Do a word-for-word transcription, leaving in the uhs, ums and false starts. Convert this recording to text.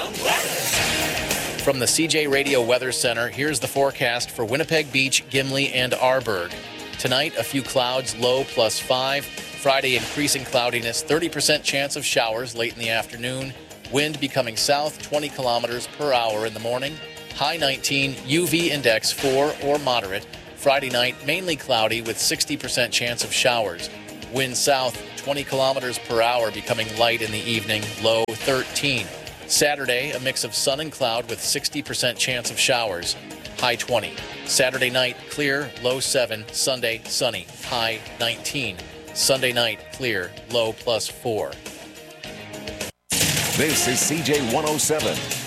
From the C J Radio Weather Center, here's the forecast for Winnipeg Beach, Gimli, and Arborg. Tonight, a few clouds, low plus five. Friday, increasing cloudiness, thirty percent chance of showers late in the afternoon. Wind becoming south, twenty kilometers per hour in the morning. High nineteen, U V index four or moderate. Friday night, mainly cloudy with sixty percent chance of showers. Wind south, twenty kilometers per hour, becoming light in the evening, low thirteen. Saturday, a mix of sun and cloud with sixty percent chance of showers, high twenty. Saturday night, clear, low seven. Sunday, sunny, high nineteen. Sunday night, clear, low plus four. This is C J one oh seven.